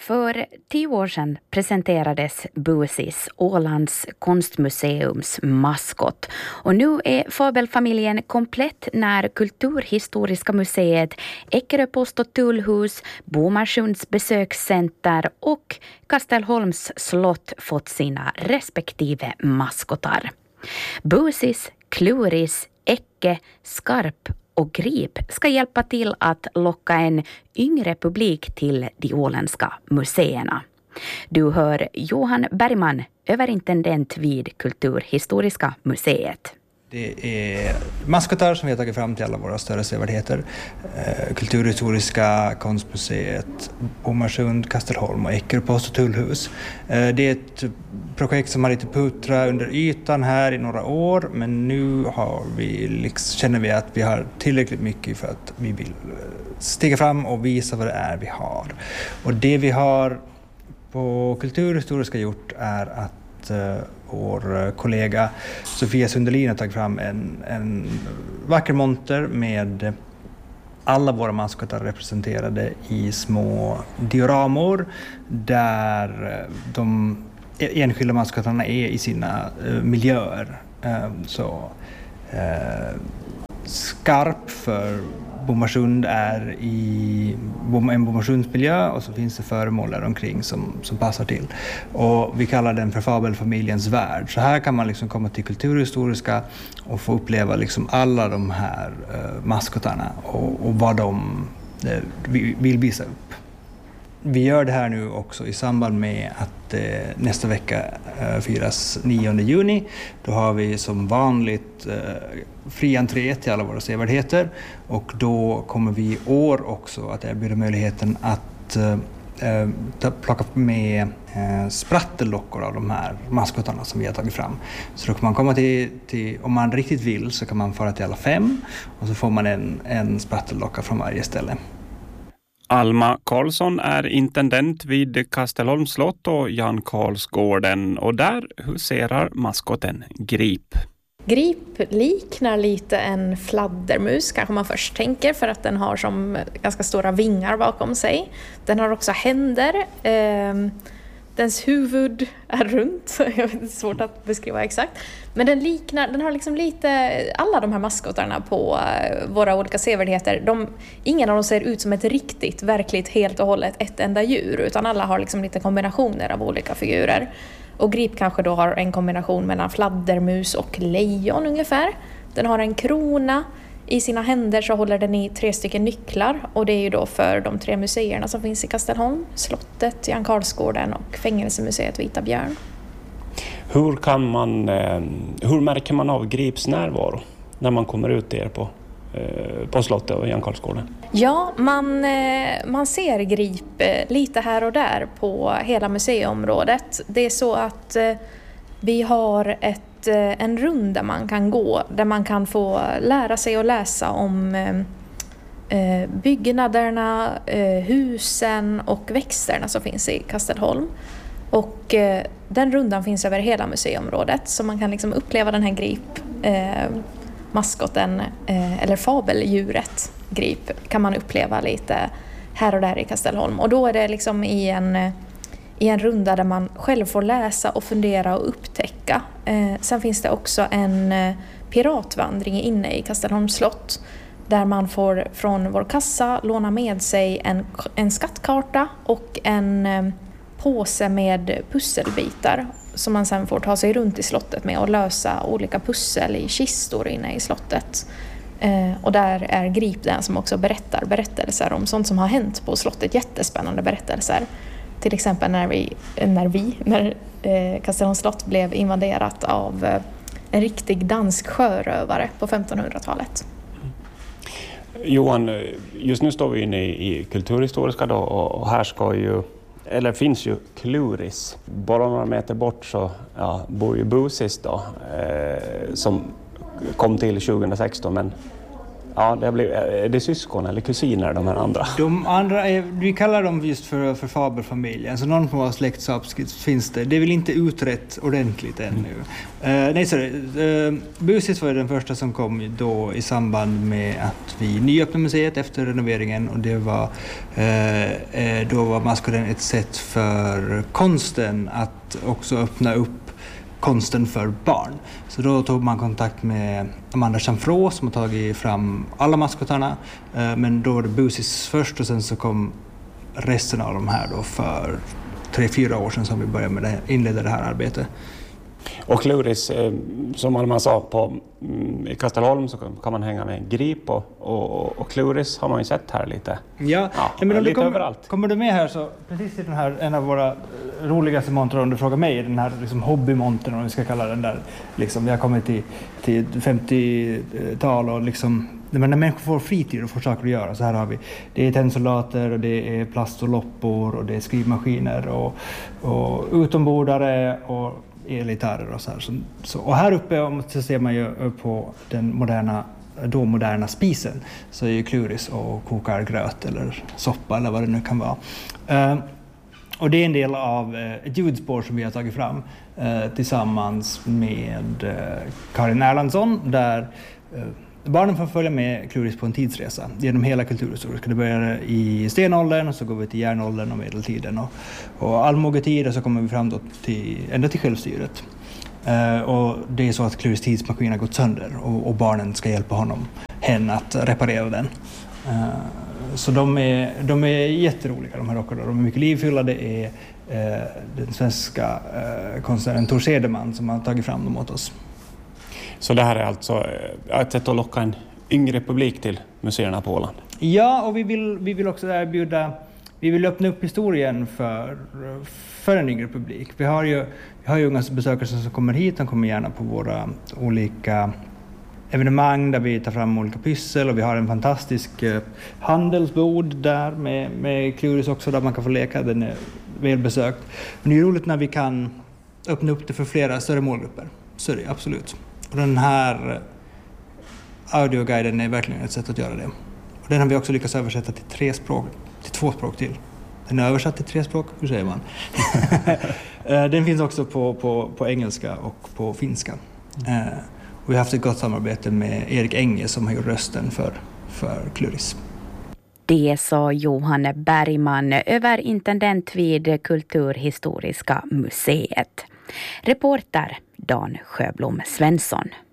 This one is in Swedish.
För 10 år sedan presenterades Busis, Ålands konstmuseums maskot. Och nu är fabelfamiljen komplett när Kulturhistoriska museet, Eckeröpost och tullhus, Bomarsunds besökscenter och Kastelholms slott fått sina respektive maskotar. Busis, Kluris, Ecke, Skarp och Grip ska hjälpa till att locka en yngre publik till de åländska museerna. Du hör Johan Bergman, överintendent vid Kulturhistoriska museet. Det är maskotar som vi har tagit fram till alla våra större sevärdheter. Kulturhistoriska, konstmuseet, Bomarsund, Kastelholm och Eckeröpost och tullhus. Det är ett projekt som har lite puttrat under ytan här i några år, men nu känner vi att vi har tillräckligt mycket för att vi vill stiga fram och visa vad det är vi har. Och det vi har på Kulturhistoriska gjort är att vår kollega Sofia Sundelin har tagit fram en vacker monter med alla våra maskotar representerade i små dioramor där de enskilda maskotarna är i sina miljöer. Skarp för Bomarsund är i en Bomarsundsmiljö och så finns det föremål där omkring som passar till. Och vi kallar den för fabelfamiljens värld. Så här kan man liksom komma till Kulturhistoriska och få uppleva liksom alla de här maskotarna och vad de vill visa upp. Vi gör det här nu också i samband med att nästa vecka firas 9 juni. Då har vi som vanligt fri entré till alla våra sevärdheter. Och då kommer vi i år också att erbjuda möjligheten att plocka med sprattellockor av de här maskotarna som vi har tagit fram. Så då kan man komma till, om man riktigt vill så kan man fara till alla 5 och så får man en sprattellocka från varje ställe. Alma Karlsson är intendent vid Kastelholms slott och Jan Karlsgården, och där huserar maskoten Grip. Grip liknar lite en fladdermus kanske man först tänker, för att den har som ganska stora vingar bakom sig. Den har också händer. Dens huvud är runt. Jag vet, det är svårt att beskriva exakt. Men den har liksom lite, alla de här maskotarna på våra olika sevärdheter, ingen av dem ser ut som ett riktigt, verkligt, helt och hållet ett enda djur, utan alla har liksom lite kombinationer av olika figurer. Och Grip kanske då har en kombination mellan fladdermus och lejon ungefär. Den har en krona. I sina händer så håller den i 3 stycken nycklar, och det är ju då för de 3 museerna som finns i Kastelholm, slottet, Jan Karlsgården och fängelsemuseet Vita Björn. Hur märker man av Grips närvaro när man kommer ut där på slottet och Jan Karlsgården? Ja, man ser Grip lite här och där på hela museiområdet. Det är så att vi har en runda man kan gå där man kan få lära sig att läsa om byggnaderna, husen och växterna som finns i Kastelholm. Och den rundan finns över hela museiområdet, så man kan liksom uppleva den här Grip, maskoten eller fabeldjuret Grip kan man uppleva lite här och där i Kastelholm. Och då är det liksom i en runda där man själv får läsa och fundera och upptäcka. Sen finns det också en piratvandring inne i Kastelholms slott där man får från vår kassa låna med sig en skattkarta och en påse med pusselbitar som man sen får ta sig runt i slottet med och lösa olika pussel i kistor inne i slottet. Och där är Grip den som också berättar berättelser om sånt som har hänt på slottet, jättespännande berättelser. Till exempel när Kastelholms slott blev invaderat av en riktig dansk sjörövare på 1500-talet. Johan, just nu står vi inne i Kulturhistoriska då, och här finns ju Kluris. Bara några meter bort så bor ju Busis då, som kom till 2016, men Ja, är det syskon eller kusiner de här andra? De andra vi kallar dem just för fabelfamiljen. Så någon form av släktskap finns det. Det är väl inte utrett ordentligt ännu. Busis var den första som kom då i samband med att vi nyöppnade museet efter renoveringen. Och det var, då var maskoten ett sätt för konsten att också öppna upp konsten för barn. Så då tog man kontakt med Amanda Chanfraux som har tagit fram alla maskotarna. Men då var det Busis först och sen så kom resten av de här då för 3-4 år sedan som vi började med inledde det här arbetet. Och Kluris, som man sa i Kastelholm så kan man hänga med en grip och Kluris har man ju sett här lite. Ja, men om lite överallt. Kommer du med här så precis i den här, en av våra roligaste montrar om du frågar mig, den här liksom hobbymontern om vi ska kalla den där, liksom, vi har kommit till 50-tal och liksom, när människor får fritid och får saker att göra, så här har vi, det är tennsoldater och det är plast och loppor och det är skrivmaskiner och utombordare och elgitarrer och så här. Så, och här uppe så ser man ju på den moderna spisen så är ju Kluris och kokar gröt eller soppa eller vad det nu kan vara. Och det är en del av ett ljudspår som vi har tagit fram tillsammans med Karin Erlandsson där barnen får följa med Kluris på en tidsresa genom hela kulturhistorien. Det börjar i stenåldern och så går vi till järnåldern och medeltiden och allmogetid och så kommer vi fram då ända till självstyret. Och det är så att Kluris tidsmaskin har gått sönder och barnen ska hjälpa hen att reparera den. Så de är jätteroliga de här rockarna. De är mycket livfulla. Det är den svenska konstnären Tor Sedeman som har tagit fram dem åt oss. Så det här är alltså ett sätt att locka en yngre publik till museerna på Åland? Ja, och vi vill också erbjuda, vi vill öppna upp historien för en yngre publik. Vi har ju unga besökare som kommer hit, de kommer gärna på våra olika evenemang där vi tar fram olika pyssel och vi har en fantastisk handelsbord där med Kluris också där man kan få leka, den är välbesökt. Men det är roligt när vi kan öppna upp det för flera större målgrupper, så är det absolut. Och den här audioguiden är verkligen ett sätt att göra det. Och den har vi också lyckats översätta till 2 språk till. Den är översatt till 3 språk, hur säger man? Den finns också på engelska och på finska. Och vi har haft ett gott samarbete med Erik Enge som har gjort rösten för Kluris. Det sa Johan Bergman, överintendent vid Kulturhistoriska museet. Reporter Dan Sjöblom Svensson.